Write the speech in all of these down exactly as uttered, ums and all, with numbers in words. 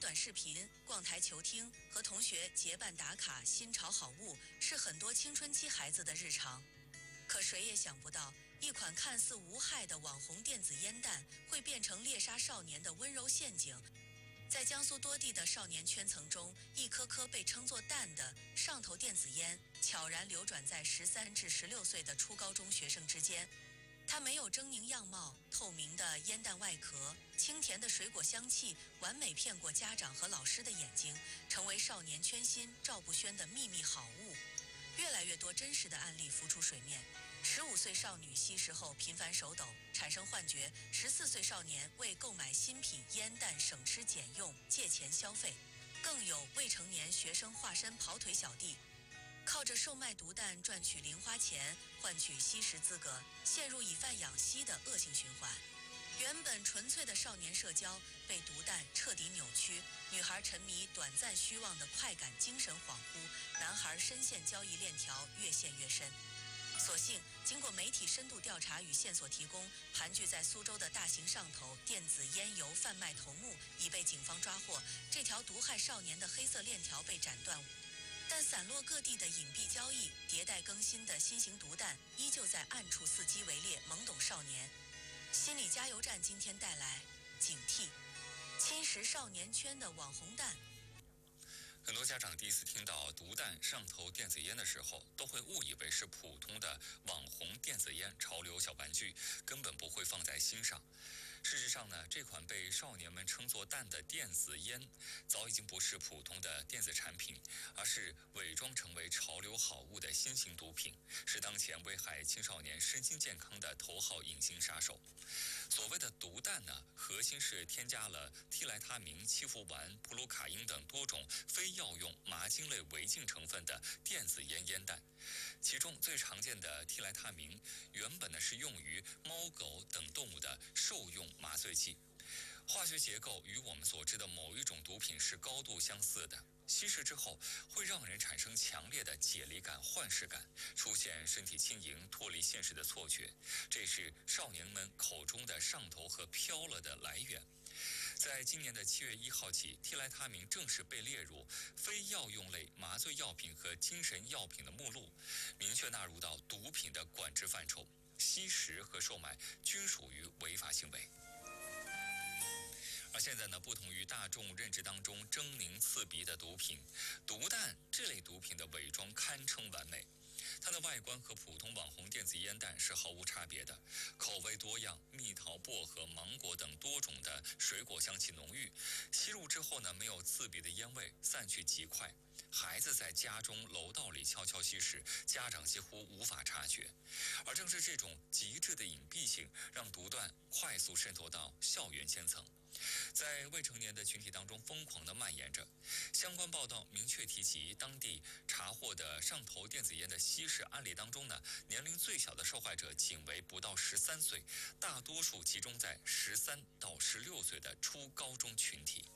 短视频、逛台球厅，和同学结伴打卡新潮好物，是很多青春期孩子的日常。可谁也想不到，一款看似无害的网红电子烟弹，会变成猎杀少年的温柔陷阱。在江苏多地的少年圈层中，一颗颗被称作弹的上头电子烟，悄然流转在十三至十六岁的初高中学生之间。它没有狰狞样貌，透明的烟弹外壳，清甜的水果香气，完美骗过家长和老师的眼睛，成为少年圈心赵不宣的秘密好物。越来越多真实的案例浮出水面。十五岁少女吸食后频繁手抖，产生幻觉；十四岁少年为购买新品烟弹省吃俭用，借钱消费；更有未成年学生化身跑腿小弟，靠着售卖毒弹赚取零花钱，换取吸食资格，陷入以贩养吸的恶性循环。原本纯粹的少年社交被毒弹彻底扭曲，女孩沉迷短暂虚妄的快感，精神恍惚；男孩深陷交易链条，越陷越深。所幸，经过媒体深度调查与线索提供，盘踞在苏州的大型上头电子烟油贩卖头目已被警方抓获，这条毒害少年的黑色链条被斩断。但散落各地的隐蔽交易、迭代更新的新型毒弹，依旧在暗处伺机围猎懵懂少年。心理加油站今天带来警惕，侵蚀少年圈的网红弹。 很多家长第一次听到毒弹上头电子烟的时候，都会误以为是普通的网红电子烟、潮流小玩具，根本不会放在心上。事实上呢，这款被少年们称作弹的电子烟，早已经不是普通的电子产品，而是伪装成为潮流好物的新型毒品，是当前危害青少年身心健康的头号隐形杀手。所谓的毒弹呢，核心是添加了替莱他明、七氟烷、普鲁卡因等多种非药用麻精类违禁成分的电子烟烟弹。其中最常见的替莱他明原本呢是用于猫狗等动物的兽用麻醉剂，化学结构与我们所知的某一种毒品是高度相似的。吸食之后会让人产生强烈的解离感、幻视感，出现身体轻盈、脱离现实的错觉，这是少年们口中的上头和飘了的来源。在今年的七月一号起，替莱他明正式被列入非药用类麻醉药品和精神药品的目录，明确纳入到毒品的管制范畴，吸食和售卖均属于违法行为。而现在呢，不同于大众认知当中狰狞刺鼻的毒品，毒弹这类毒品的伪装堪称完美。它的外观和普通网红电子烟弹是毫无差别的，口味多样，蜜桃、薄荷、芒果等多种的水果香气浓郁，吸入之后呢，没有刺鼻的烟味，散去极快。孩子在家中楼道里悄悄吸食，家长几乎无法察觉。而正是这种极致的隐蔽性，让毒弹快速渗透到校园圈层，在未成年的群体当中疯狂地蔓延着。相关报道明确提及，当地查获的上头电子烟的吸食案例当中呢，年龄最小的受害者仅为不到十三岁，大多数集中在十三到十六岁的初高中群体。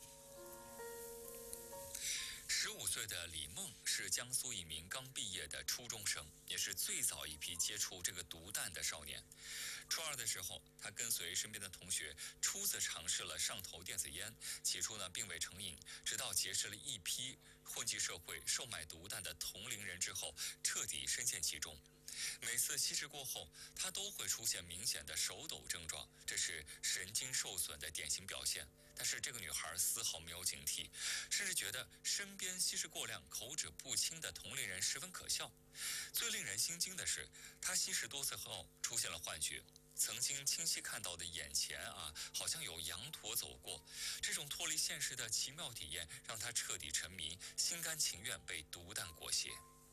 十五岁的李梦是江苏一名刚毕业的初中生，也是最早一批接触这个毒弹的少年。初二的时候，他跟随身边的同学初次尝试了上头电子烟，起初呢并未成瘾，直到结识了一批混迹社会、售卖毒弹的同龄人之后，彻底深陷其中。每次吸食过后，他都会出现明显的手抖症状，这是神经受损的典型表现。但是这个女孩丝毫没有警惕，甚至觉得身边吸食过量、口齿不清的同龄人十分可笑。最令人心惊的是，她吸食多次后出现了幻觉，曾经清晰看到的眼前啊，好像有羊驼走过。这种脱离现实的奇妙体验，让她彻底沉迷，心甘情愿被毒弹裹挟。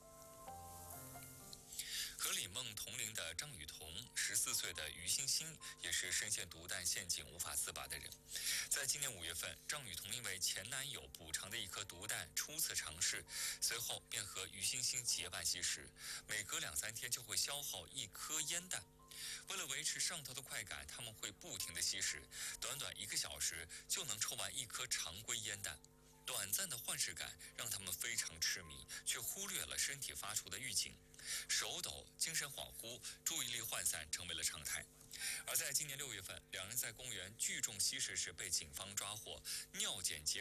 和李梦同龄的张雨桐，十四岁的于欣欣也是深陷毒弹陷阱无法自拔的人。在今年五月份，张雨桐因为前男友补偿的一颗毒弹初次尝试，随后便和于欣欣结伴吸食，每隔两三天就会消耗一颗烟弹。为了维持上头的快感，他们会不停地吸食，短短一个小时就能抽完一颗常规烟弹。短暂的幻视感让他们非常痴迷，却忽略了身体发出的预警。手抖、精神恍惚、注意力涣散成为了常态。而在今年六月份，两人在公园聚众吸食时被警方抓获，尿检结